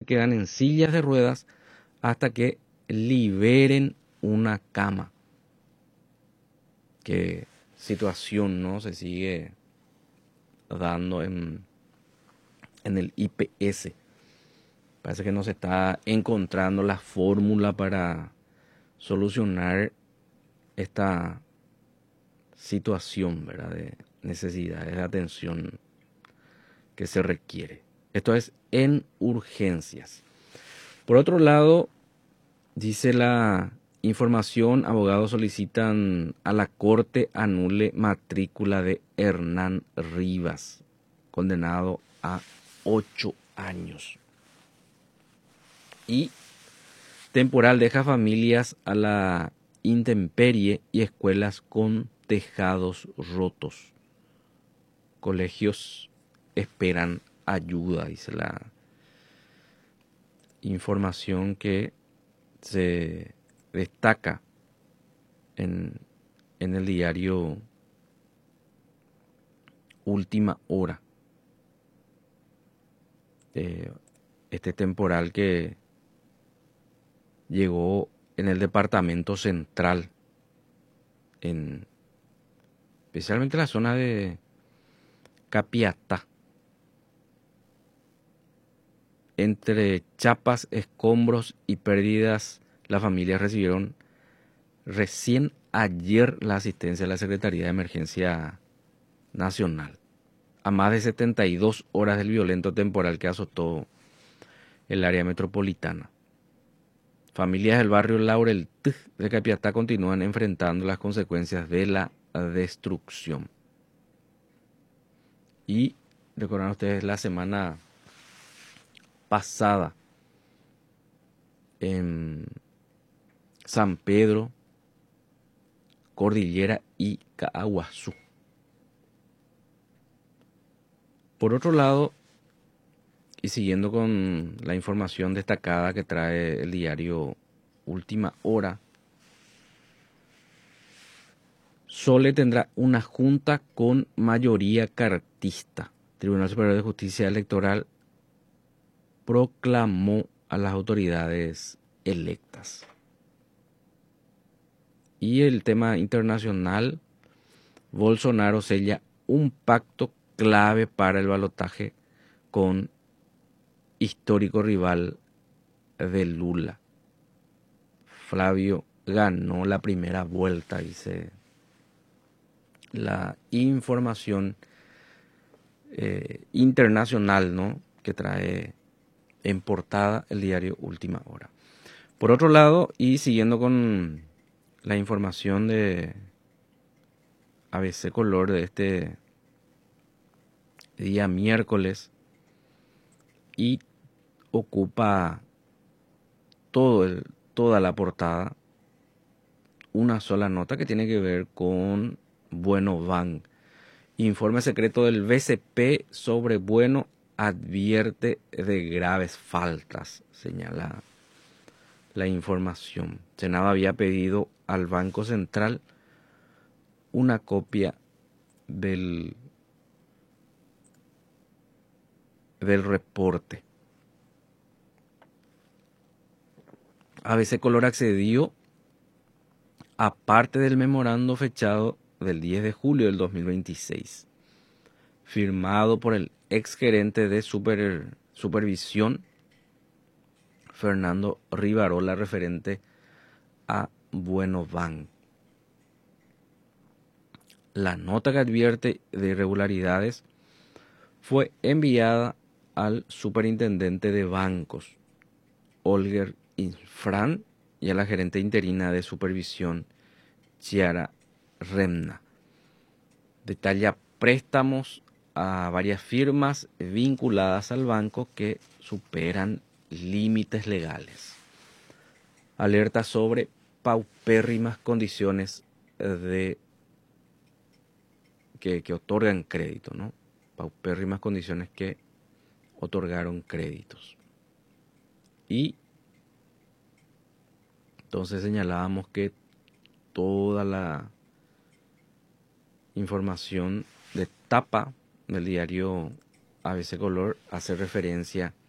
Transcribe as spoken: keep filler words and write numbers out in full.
quedan en sillas de ruedas hasta que liberen una cama. Qué situación, ¿no? Se sigue dando en, en el I P S. Parece que no se está encontrando la fórmula para solucionar esta situación, ¿verdad? De necesidades de atención que se requiere. Esto es en urgencias. Por otro lado, dice la información, abogados solicitan a la Corte anule matrícula de Hernán Rivas, condenado a ocho años. Y temporal deja familias a la intemperie y escuelas con tejados rotos. Colegios esperan ayuda, dice la información que se destaca en, en el diario Última Hora. Eh, este temporal que llegó en el departamento central, en, especialmente en la zona de Capiatá. Entre chapas, escombros y pérdidas, las familias recibieron recién ayer la asistencia de la Secretaría de Emergencia Nacional, a más de setenta y dos horas del violento temporal que azotó el área metropolitana. Familias del barrio Laurel de Capiatá continúan enfrentando las consecuencias de la destrucción. Y recordarán ustedes la semana pasada en San Pedro, Cordillera y Caaguazú. Por otro lado, y siguiendo con la información destacada que trae el diario Última Hora, Sole tendrá una junta con mayoría cartista. Tribunal Superior de Justicia Electoral proclamó a las autoridades electas. Y el tema internacional, Bolsonaro sella un pacto clave para el balotaje con histórico rival de Lula. Flavio ganó la primera vuelta, dice la información eh, internacional, ¿no?, que trae en portada el diario Última Hora. Por otro lado, y siguiendo con la información de A B C Color de este día miércoles, y ocupa todo el, toda la portada una sola nota que tiene que ver con Bueno Bank. Informe secreto del B C P sobre Bueno advierte de graves faltas, señala la información. Senado había pedido al Banco Central una copia del, del reporte. A B C Color accedió a parte del memorando fechado del diez de julio del dos mil veintiséis, firmado por el ex gerente de super, supervisión Fernando Rivarola, referente a Bueno Bank. La nota que advierte de irregularidades fue enviada al superintendente de bancos, Holger Infran, y a la gerente interina de supervisión, Chiara Remna. Detalla préstamos a varias firmas vinculadas al banco que superan límites legales. Alerta sobre paupérrimas condiciones de que, que otorgan crédito, ¿no? Paupérrimas condiciones que otorgaron créditos. Y entonces señalábamos que toda la información de tapa del diario A B C Color hace referencia